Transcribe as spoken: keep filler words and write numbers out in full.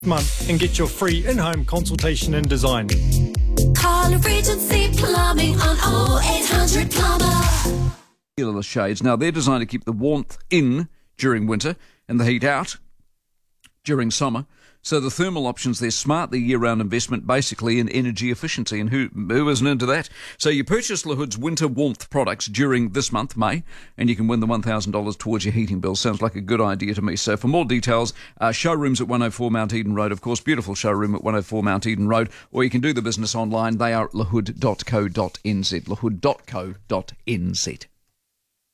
month and get your free in-home consultation and design. Call Regency Plumbing on oh eight hundred plumber. The shades. Now, they're designed to keep the warmth in during winter and the heat out during summer. So the thermal options, they're smart, they're year-round investment, basically, in energy efficiency. And who, who isn't into that? So you purchase LaHood's winter warmth products during this month, May, and you can win the one thousand dollars towards your heating bill. Sounds like a good idea to me. So for more details, uh, showrooms at one oh four Mount Eden Road, of course, beautiful showroom at one oh four Mount Eden Road, or you can do the business online. They are at lahood dot co dot n z, lahood dot co dot n z.